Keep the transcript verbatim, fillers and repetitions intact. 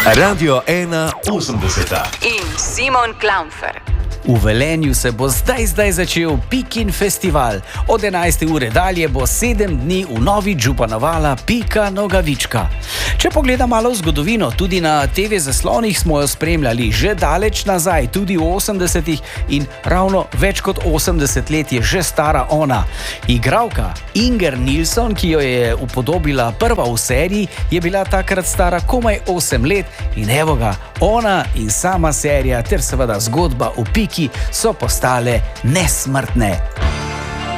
Radio ena osemdeset in Simon Klamfer. V Velenju se bo zdaj, zdaj začel Pikin festival. Od enajste ure dalje bo sedem dni v novi županovala Pika Nogavička. Če pogledam malo v zgodovino, tudi na te ve zaslonih smo jo spremljali že daleč nazaj, tudi v osemdesetih in ravno več kot osemdeset let je že stara ona. Igralka Inger Nilsson, ki jo je upodobila prva v seriji, je bila takrat stara komaj osem let in evo ga, ona in sama serija ter seveda zgodba o Piki so postale nesmrtne.